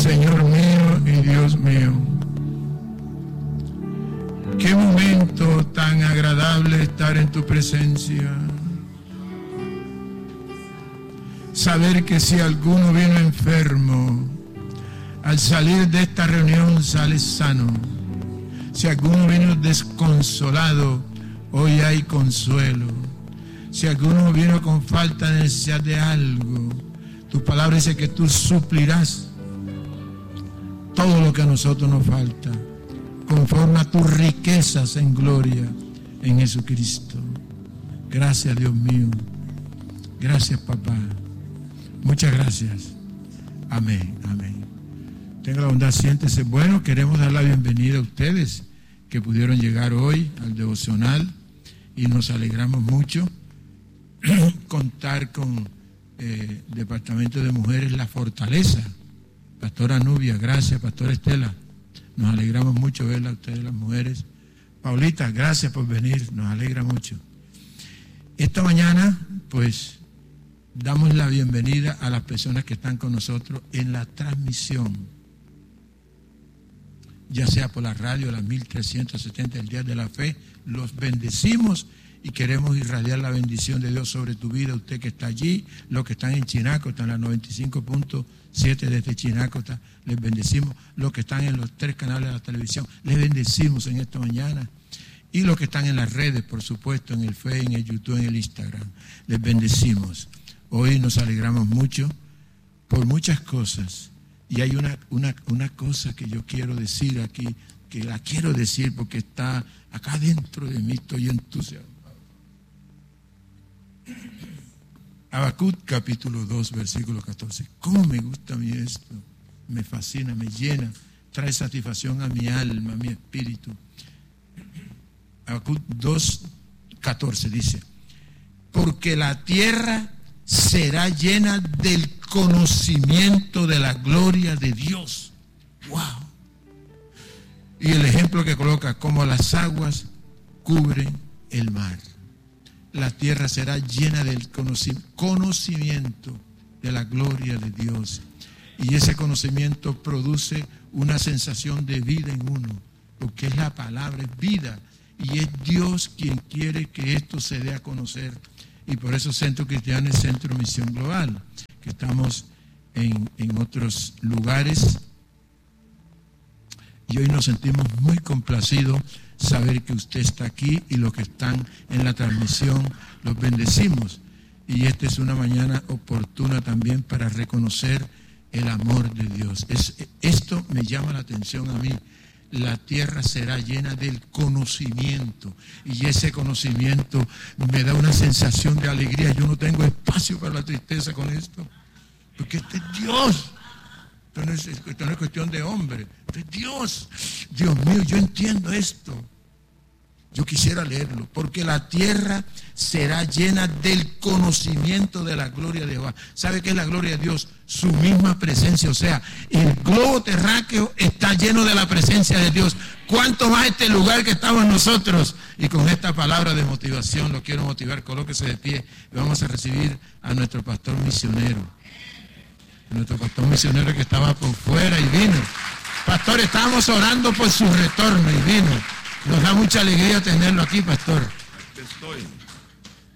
Señor mío y Dios mío. Qué momento tan agradable estar en tu presencia. Saber que si alguno vino enfermo, al salir de esta reunión sale sano. Si alguno vino desconsolado, hoy hay consuelo. Si alguno vino con falta de necesidad de algo, tu palabra dice que tú suplirás todo lo que a nosotros nos falta, conforme a tus riquezas en gloria en Jesucristo. Gracias, Dios mío. Gracias, papá. Muchas gracias. Amén, amén. Tenga la bondad, siéntese. Bueno, queremos dar la bienvenida a ustedes que pudieron llegar hoy al devocional y nos alegramos mucho contar con Departamento de Mujeres La Fortaleza. Pastora Nubia, gracias. Pastora Estela, nos alegramos mucho verla a ustedes las mujeres. Paulita, gracias por venir, nos alegra mucho. Esta mañana, pues, damos la bienvenida a las personas que están con nosotros en la transmisión, ya sea por la radio, las 1370 del Día de la Fe. Los bendecimos y queremos irradiar la bendición de Dios sobre tu vida, usted que está allí, los que están en Chinacota, en la 95.7 desde Chinacota, les bendecimos. Los que están en los 3 canales de la televisión, les bendecimos en esta mañana. Y los que están en las redes, por supuesto, en el Facebook, en el YouTube, en el Instagram, les bendecimos. Hoy nos alegramos mucho por muchas cosas. Y hay una cosa que yo quiero decir aquí, que la quiero decir porque está acá dentro de mí, estoy entusiasmado. Habacuc capítulo 2, versículo 14. ¿Cómo me gusta a mí esto? Me fascina, me llena, trae satisfacción a mi alma, a mi espíritu. Habacuc 2, 14 dice: porque la tierra será llena del conocimiento de la gloria de Dios. ¡Wow! Y el ejemplo que coloca, como las aguas cubren el mar. La tierra será llena del conocimiento de la gloria de Dios. Y ese conocimiento produce una sensación de vida en uno, porque es la palabra, es vida. Y es Dios quien quiere que esto se dé a conocer. Y por eso Centro Cristiano es Centro Misión Global, que estamos en otros lugares. Y hoy nos sentimos muy complacidos saber que usted está aquí y los que están en la transmisión, los bendecimos. Y esta es una mañana oportuna también para reconocer el amor de Dios. Esto me llama la atención a mí. La tierra será llena del conocimiento, y ese conocimiento me da una sensación de alegría. Yo no tengo espacio para la tristeza con esto, porque este es Dios. Esto no es cuestión de hombre, esto es Dios. Dios mío, yo entiendo esto. Yo quisiera leerlo. Porque la tierra será llena del conocimiento de la gloria de Jehová. ¿Sabe qué es la gloria de Dios? Su misma presencia. O sea, el globo terráqueo está lleno de la presencia de Dios. ¿Cuánto más este lugar que estamos nosotros? Y con esta palabra de motivación lo quiero motivar. Colóquese de pie y vamos a recibir a nuestro pastor misionero. Nuestro pastor misionero que estaba por fuera y vino. Pastor, estábamos orando por su retorno y vino. Nos da mucha alegría tenerlo aquí, pastor. Aquí estoy.